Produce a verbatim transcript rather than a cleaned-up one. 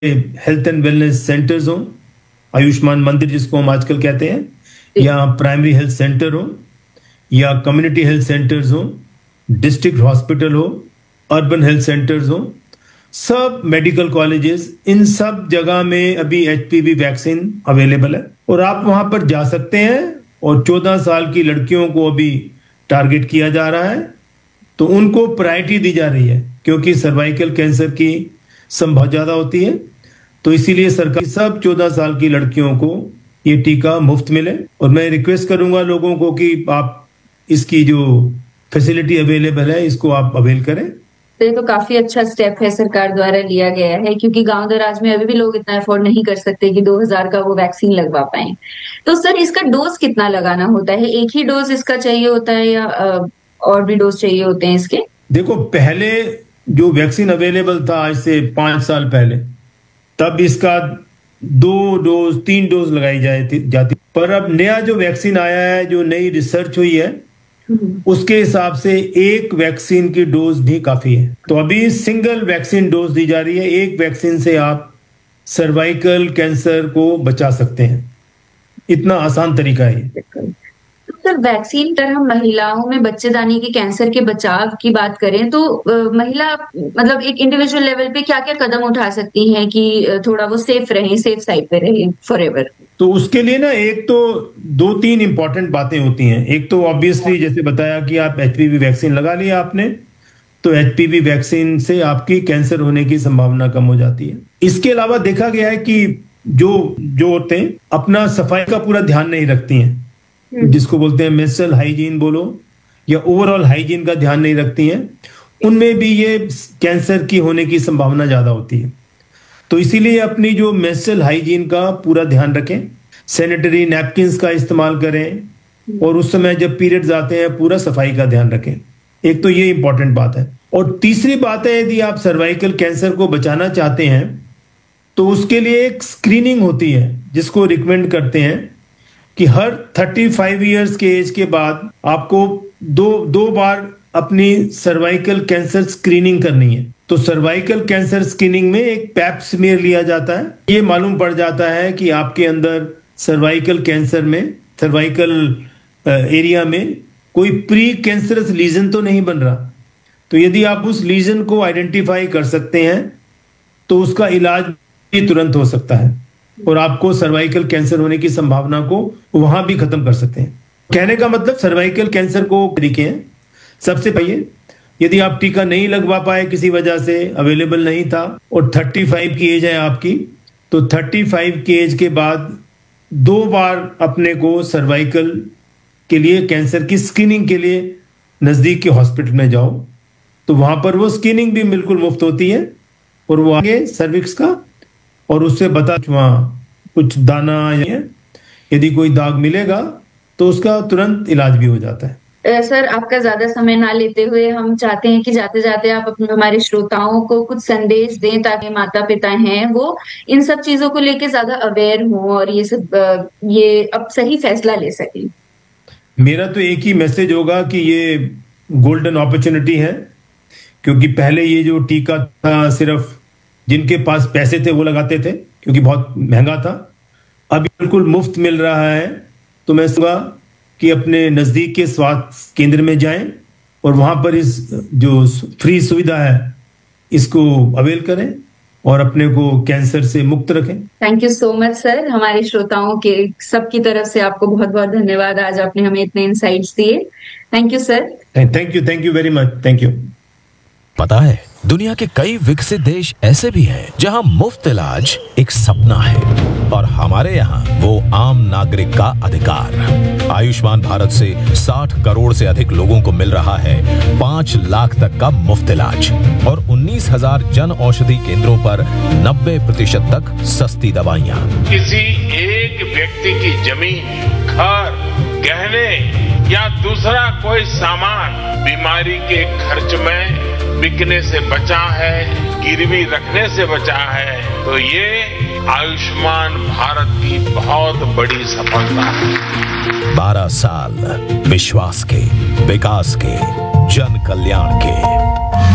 Health and wellness centres हो, आयुष्मान मंदिर जिसको हम आजकल कहते हैं, या प्राइमरी हेल्थ सेंटर हो, या कम्युनिटी हेल्थ सेंटर्स हो, डिस्ट्रिक्ट हॉस्पिटल हो, अर्बन हेल्थ सेंटर्स हो, सब मेडिकल कॉलेजेस, इन सब जगह में अभी एचपीवी वैक्सीन अवेलेबल है और आप वहां पर जा सकते हैं। और चौदह साल की लड़कियों को अभी टारगेट किया जा रहा है, तो उनको प्रायोरिटी दी जा रही है क्योंकि सर्वाइकल कैंसर की संभावना ज्यादा होती है। तो इसीलिए सरकार सब चौदह साल की लड़कियों को ये टीका मुफ्त मिले। और मैं रिक्वेस्ट करूंगा लोगों को कि आप इसकी जो फैसिलिटी अवेलेबल है इसको आप अवेल करें। तो ये तो काफी अच्छा स्टेप है सरकार द्वारा लिया गया है, क्योंकि गांव दराज में अभी भी लोग इतना अफोर्ड नहीं कर सकते कि दो हज़ार का वो वैक्सीन लगवा पाए। तो सर इसका डोज कितना लगाना होता है? एक ही डोज इसका चाहिए होता है या और भी डोज चाहिए होते हैं इसके? देखो, पहले जो वैक्सीन अवेलेबल था आज से पांच साल पहले, तब इसका दो डोज तीन डोज लगाई जाती जाती पर अब नया जो वैक्सीन आया है, जो नई रिसर्च हुई है, उसके हिसाब से एक वैक्सीन की डोज भी काफी है। तो अभी सिंगल वैक्सीन डोज दी जा रही है। एक वैक्सीन से आप सर्वाइकल कैंसर को बचा सकते हैं। इतना आसान तरीका है। तो सर वैक्सीन पर हम महिलाओं में बच्चेदानी के कैंसर के बचाव की बात करें तो आ, महिला मतलब एक इंडिविजुअल लेवल पे क्या क्या कदम उठा सकती हैं कि थोड़ा वो सेफ रहे, सेफ साइड पे रहे फॉर एवर? तो उसके लिए ना एक तो दो तीन इंपॉर्टेंट बातें होती हैं। एक तो ऑब्वियसली जैसे बताया कि आप एचपीवी वैक्सीन लगा लिया आपने, तो एचपीवी वैक्सीन से आपकी कैंसर होने की संभावना कम हो जाती है। इसके अलावा देखा गया है कि जो जो औरतें अपना सफाई का पूरा ध्यान नहीं रखती हैं, जिसको बोलते हैं मेंस्ट्रुअल हाइजीन बोलो या ओवरऑल हाइजीन का ध्यान नहीं रखती हैं, उनमें भी ये कैंसर की होने की संभावना ज्यादा होती है। तो इसीलिए अपनी जो मेंस्ट्रुअल हाइजीन का पूरा ध्यान रखें, सैनिटरी नैपकिन्स का इस्तेमाल करें और उस समय जब पीरियड्स आते हैं पूरा सफाई का ध्यान रखें। एक तो ये इंपॉर्टेंट बात है। और तीसरी बात है, यदि आप सर्वाइकल कैंसर को बचाना चाहते हैं तो उसके लिए एक स्क्रीनिंग होती है जिसको रिकमेंड करते हैं कि हर पैंतीस इयर्स के एज के बाद आपको दो दो बार अपनी सर्वाइकल कैंसर स्क्रीनिंग करनी है। तो सर्वाइकल कैंसर स्क्रीनिंग में एक पैप स्मीयर लिया जाता है। ये मालूम पड़ जाता है कि आपके अंदर सर्वाइकल कैंसर में, सर्वाइकल एरिया में कोई प्री कैंसरस लीजन तो नहीं बन रहा। तो यदि आप उस लीजन को आइडेंटिफाई कर सकते हैं तो उसका इलाज भी तुरंत हो सकता है और आपको सर्वाइकल कैंसर होने की संभावना को वहां भी खत्म कर सकते हैं। कहने का मतलब सर्वाइकल कैंसर को तरीके हैं। सबसे पहले यदि आप टीका नहीं लगवा पाए, किसी वजह से अवेलेबल नहीं था और पैंतीस की एज है आपकी, तो पैंतीस की एज के बाद दो बार अपने को सर्वाइकल के लिए कैंसर की स्क्रीनिंग के लिए नजदीक के हॉस्पिटल में जाओ। तो वहां पर वो स्क्रीनिंग भी बिल्कुल मुफ्त होती है और वो आगे सर्विक्स का और उससे बता वहां कुछ दाना या यदि कोई दाग मिलेगा तो उसका तुरंत इलाज भी हो जाता है। सर आपका ज्यादा समय ना लेते हुए हम चाहते हैं कि जाते जाते आप अपने हमारे श्रोताओं को कुछ संदेश दें ताकि माता पिता हैं वो इन सब चीजों को लेके ज्यादा अवेयर हों और ये सब ये अब सही फैसला ले सकें। मेरा तो एक ही मैसेज होगा कि ये गोल्डन अपॉर्चुनिटी है, क्योंकि पहले ये जो टीका था सिर्फ जिनके पास पैसे थे वो लगाते थे क्योंकि बहुत महंगा था। अभी बिल्कुल मुफ्त मिल रहा है। तो मैं सुनूंगा कि अपने नजदीक के स्वास्थ्य केंद्र में जाएं और वहां पर इस जो फ्री सुविधा है इसको अवेल करें और अपने को कैंसर से मुक्त रखें। Thank you so much sir. हमारे श्रोताओं के सबकी तरफ से आपको बहुत बहुत धन्यवाद। आज आपने हमें इतने इंसाइट्स दिए। Thank you sir. Thank you thank you very much. Thank you. पता है दुनिया के कई विकसित देश ऐसे भी हैं जहां मुफ्त इलाज एक सपना है और हमारे यहाँ वो आम नागरिक का अधिकार। आयुष्मान भारत से साठ करोड़ से अधिक लोगों को मिल रहा है पाँच लाख तक का मुफ्त इलाज और उन्नीस हजार जन औषधि केंद्रों पर नब्बे प्रतिशत तक सस्ती दवाइयाँ। किसी एक व्यक्ति की जमीन, घर, गहने या दूसरा कोई सामान बीमारी के खर्च में बिकने से बचा है, गिरवी रखने से बचा है, तो ये आयुष्मान भारत की बहुत बड़ी सफलता है। बारह साल विश्वास के, विकास के, जन कल्याण के।